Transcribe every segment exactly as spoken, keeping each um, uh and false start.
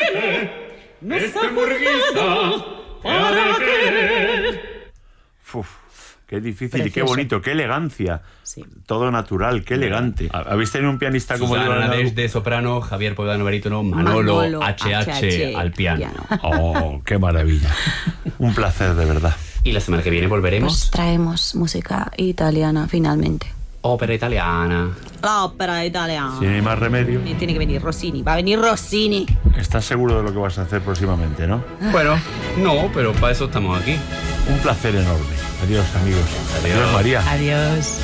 nos ha juntado para querer. Uf, qué difícil. Precioso. Y qué bonito, qué elegancia. Sí. Todo natural, qué elegante. ¿Habéis tenido un pianista como Susana Nades de soprano, Javier Povedano barítono, Manolo, Manolo H H, H H al piano. piano. Oh, qué maravilla. Un placer, de verdad. ¿Y la semana que viene volveremos? Pues traemos música italiana, finalmente. Ópera italiana. La ópera italiana. Si no hay más remedio. Y tiene que venir Rossini. Va a venir Rossini. ¿Estás seguro de lo que vas a hacer próximamente, no? Bueno, no, pero para eso estamos aquí. Un placer enorme. Adiós, amigos. Adiós, Adiós María. Adiós.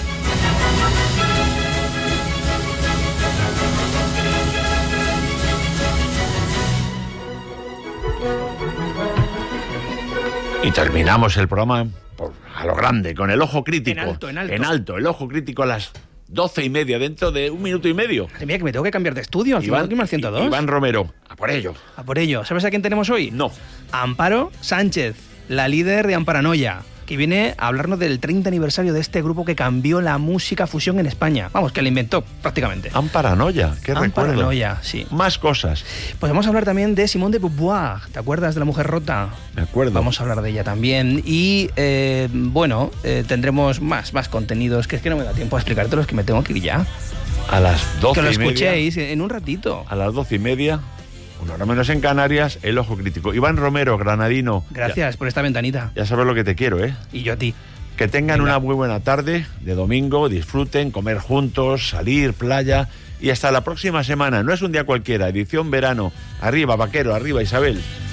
Y terminamos el programa por, a lo grande, con el ojo crítico. En alto, en alto. En alto, el ojo crítico a las doce y media, dentro de un minuto y medio. Mira que me tengo que cambiar de estudio, al Iván, final, al ciento dos. Iván Romero, a por ello. A por ello. ¿Sabes a quién tenemos hoy? No. Amparo Sánchez, la líder de Amparanoia, que viene a hablarnos del treinta aniversario de este grupo que cambió la música fusión en España. Vamos, que la inventó prácticamente. Amparanoia, qué recuerdo. Amparanoia, sí. Más cosas. Pues vamos a hablar también de Simone de Beauvoir. ¿Te acuerdas de La Mujer Rota? Me acuerdo. Vamos a hablar de ella también. Y, eh, bueno, eh, tendremos más, más contenidos, que es que no me da tiempo a explicarte los que me tengo que ir ya. A las doce y media. Que lo y media, escuchéis en un ratito. A las doce y media... Una hora menos en Canarias, el ojo crítico. Iván Romero, granadino. Gracias ya, por esta ventanita. Ya sabes lo que te quiero, ¿eh? Y yo a ti. Que tengan Venga. Una muy buena tarde de domingo, disfruten, comer juntos, salir, playa. Y hasta la próxima semana. No es un día cualquiera, edición verano. Arriba, Vaquero, arriba, Isabel.